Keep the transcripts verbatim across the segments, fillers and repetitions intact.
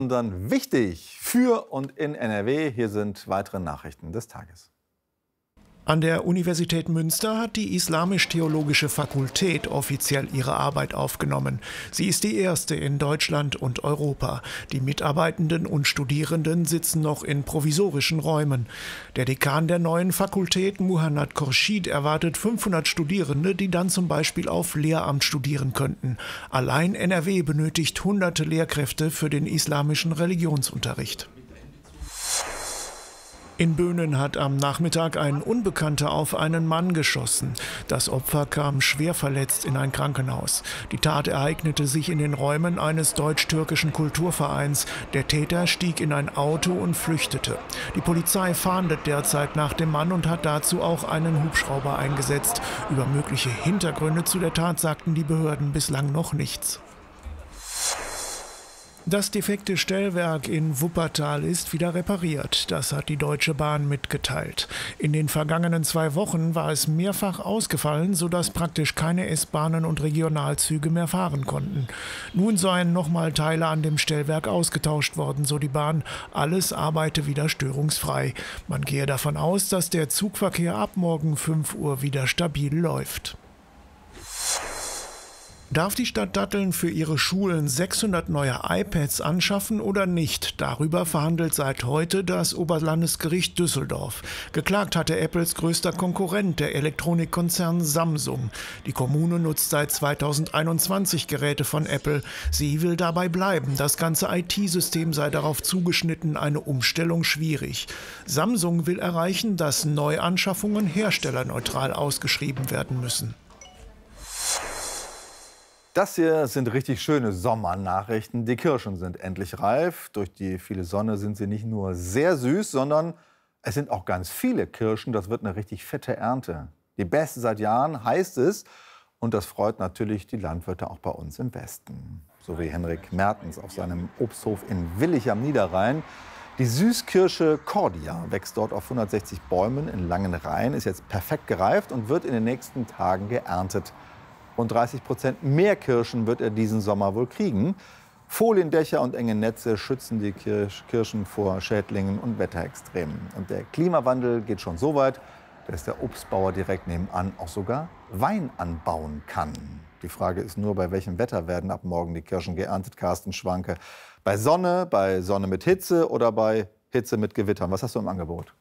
Sondern wichtig für und in N R W. Hier sind weitere Nachrichten des Tages. An der Universität Münster hat die Islamisch-Theologische Fakultät offiziell ihre Arbeit aufgenommen. Sie ist die erste in Deutschland und Europa. Die Mitarbeitenden und Studierenden sitzen noch in provisorischen Räumen. Der Dekan der neuen Fakultät, Muhannad Khorshid, erwartet fünfhundert Studierende, die dann zum Beispiel auf Lehramt studieren könnten. Allein N R W benötigt hunderte Lehrkräfte für den islamischen Religionsunterricht. In Böhnen hat am Nachmittag ein Unbekannter auf einen Mann geschossen. Das Opfer kam schwer verletzt in ein Krankenhaus. Die Tat ereignete sich in den Räumen eines deutsch-türkischen Kulturvereins. Der Täter stieg in ein Auto und flüchtete. Die Polizei fahndet derzeit nach dem Mann und hat dazu auch einen Hubschrauber eingesetzt. Über mögliche Hintergründe zu der Tat sagten die Behörden bislang noch nichts. Das defekte Stellwerk in Wuppertal ist wieder repariert. Das hat die Deutsche Bahn mitgeteilt. In den vergangenen zwei Wochen war es mehrfach ausgefallen, sodass praktisch keine S-Bahnen und Regionalzüge mehr fahren konnten. Nun seien nochmal Teile an dem Stellwerk ausgetauscht worden, so die Bahn. Alles arbeite wieder störungsfrei. Man gehe davon aus, dass der Zugverkehr ab morgen fünf Uhr wieder stabil läuft. Darf die Stadt Datteln für ihre Schulen sechshundert neue iPads anschaffen oder nicht? Darüber verhandelt seit heute das Oberlandesgericht Düsseldorf. Geklagt hatte Apples größter Konkurrent, der Elektronikkonzern Samsung. Die Kommune nutzt seit zweitausendeinundzwanzig Geräte von Apple. Sie will dabei bleiben. Das ganze I T-System sei darauf zugeschnitten, eine Umstellung schwierig. Samsung will erreichen, dass Neuanschaffungen herstellerneutral ausgeschrieben werden müssen. Das hier sind richtig schöne Sommernachrichten. Die Kirschen sind endlich reif. Durch die viele Sonne sind sie nicht nur sehr süß, sondern es sind auch ganz viele Kirschen. Das wird eine richtig fette Ernte. Die beste seit Jahren, heißt es. Und das freut natürlich die Landwirte auch bei uns im Westen. So wie Henrik Mertens auf seinem Obsthof in Willich am Niederrhein. Die Süßkirsche Cordia wächst dort auf hundertsechzig Bäumen in langen Reihen, ist jetzt perfekt gereift und wird in den nächsten Tagen geerntet. Rund dreißig Prozent mehr Kirschen wird er diesen Sommer wohl kriegen. Foliendächer und enge Netze schützen die Kirschen vor Schädlingen und Wetterextremen. Und der Klimawandel geht schon so weit, dass der Obstbauer direkt nebenan auch sogar Wein anbauen kann. Die Frage ist nur, bei welchem Wetter werden ab morgen die Kirschen geerntet, Carsten Schwanke? Bei Sonne, bei Sonne mit Hitze oder bei Hitze mit Gewittern? Was hast du im Angebot?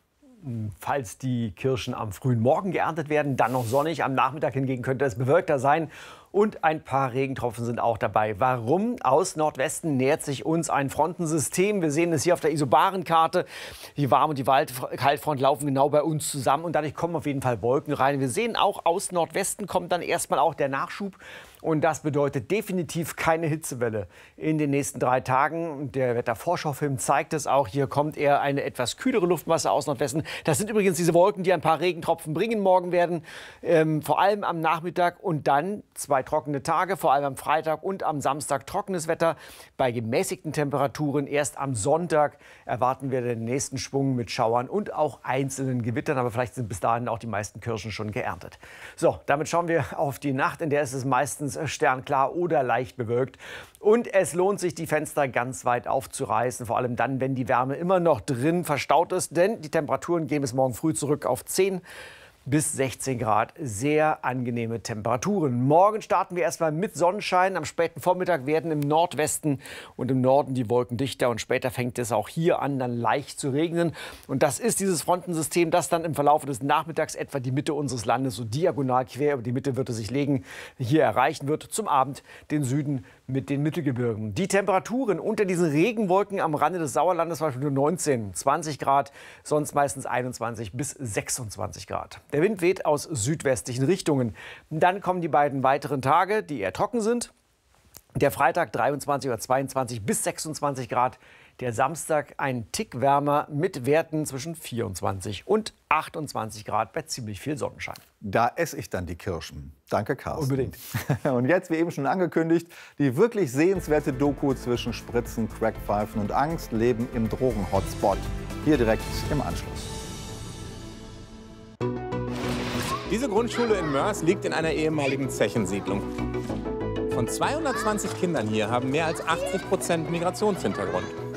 Falls die Kirschen am frühen Morgen geerntet werden, dann noch sonnig. Am Nachmittag hingegen könnte es bewölkter sein. Und ein paar Regentropfen sind auch dabei. Warum? Aus Nordwesten nähert sich uns ein Frontensystem. Wir sehen es hier auf der Isobarenkarte. Die Warm- und die Kaltfront laufen genau bei uns zusammen. Und dadurch kommen auf jeden Fall Wolken rein. Wir sehen auch, aus Nordwesten kommt dann erstmal auch der Nachschub. Und das bedeutet definitiv keine Hitzewelle in den nächsten drei Tagen. Der Wettervorschaufilm zeigt es auch. Hier kommt eher eine etwas kühlere Luftmasse aus Nordwesten. Das sind übrigens diese Wolken, die ein paar Regentropfen bringen morgen werden. Ähm, vor allem am Nachmittag und dann zwei trockene Tage, vor allem am Freitag und am Samstag trockenes Wetter. Bei gemäßigten Temperaturen erst am Sonntag erwarten wir den nächsten Schwung mit Schauern und auch einzelnen Gewittern. Aber vielleicht sind bis dahin auch die meisten Kirschen schon geerntet. So, damit schauen wir auf die Nacht, in der ist es meistens sternklar oder leicht bewölkt. Und es lohnt sich, die Fenster ganz weit aufzureißen, vor allem dann, wenn die Wärme immer noch drin verstaut ist. Denn die Temperaturen gehen bis morgen früh zurück auf zehn bis sechzehn Grad. Sehr angenehme Temperaturen. Morgen starten wir erstmal mit Sonnenschein. Am späten Vormittag werden im Nordwesten und im Norden die Wolken dichter. Und später fängt es auch hier an, dann leicht zu regnen. Und das ist dieses Frontensystem, das dann im Verlauf des Nachmittags etwa die Mitte unseres Landes so diagonal quer über die Mitte wird es sich legen, hier erreichen wird. Zum Abend den Süden mit den Mittelgebirgen. Die Temperaturen unter diesen Regenwolken am Rande des Sauerlandes zum Beispiel nur neunzehn, zwanzig Grad, sonst meistens einundzwanzig bis sechsundzwanzig Grad. Der Wind weht aus südwestlichen Richtungen. Dann kommen die beiden weiteren Tage, die eher trocken sind. Der Freitag dreiundzwanzig oder zweiundzwanzig bis sechsundzwanzig Grad. Der Samstag ein Tick wärmer mit Werten zwischen vierundzwanzig und achtundzwanzig Grad bei ziemlich viel Sonnenschein. Da esse ich dann die Kirschen. Danke, Carsten. Unbedingt. Und jetzt, wie eben schon angekündigt, die wirklich sehenswerte Doku zwischen Spritzen, Crackpfeifen und Angst, Leben im Drogen-Hotspot. Hier direkt im Anschluss. Diese Grundschule in Moers liegt in einer ehemaligen Zechensiedlung. Von zweihundertzwanzig Kindern hier haben mehr als achtzig Prozent Migrationshintergrund.